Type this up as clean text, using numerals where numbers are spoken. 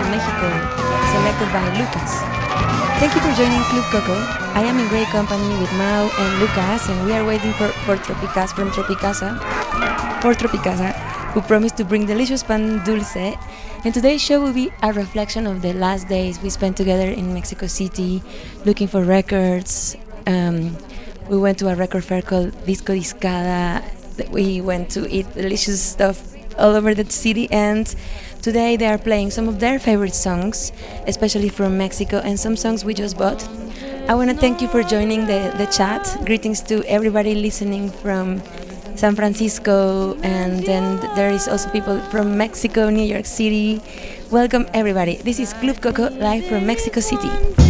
Mexico, selected by Lucas. Thank you for joining Club Coco. I am in great company with Mau and Lucas, and we are waiting for Tropicas from Tropicasa, who promised to bring delicious pan dulce. And today's show will be a reflection of the last days we spent together in Mexico City, looking for records. We went to a record fair called Disco Discada. We went to eat delicious stuff all over the city, and today they are playing some of their favorite songs, especially from Mexico, and some songs we just bought. I want to thank you for joining the chat. Greetings to everybody listening from San Francisco, and then there is also people from Mexico, New York City. Welcome everybody. This is Club Coco live from Mexico City.